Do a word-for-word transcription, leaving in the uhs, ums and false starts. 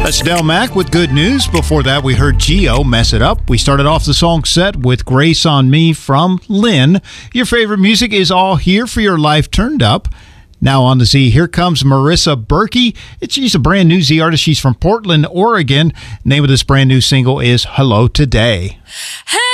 That's Del Mack with Good News. Before that, we heard Geo Mess It Up. We started off the song set with Grace on Me from Lynn. Your favorite music is all here for your life turned up. Now on the Z, here comes Marissa Berkey. It's, she's a brand new Z artist. She's from Portland, Oregon. Name of this brand new single is Hello Today.